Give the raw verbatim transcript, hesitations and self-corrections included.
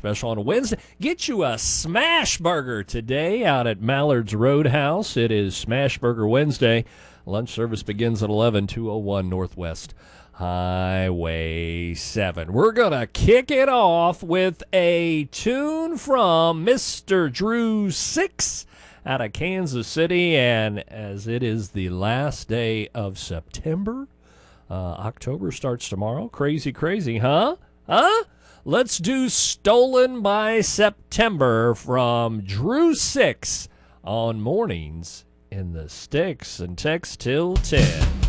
special on a Wednesday. Get you a smash burger today out at Mallard's Roadhouse. It is Smash Burger Wednesday. Lunch service begins at eleven, two oh one Northwest Highway seven. We're going to kick it off with a tune from Mister Drew Six out of Kansas City. And as it is the last day of September, uh, October starts tomorrow. Crazy, crazy, huh? Huh? Let's do Stolen by September from Drew Six on Mornings in the Sticks, and text till ten.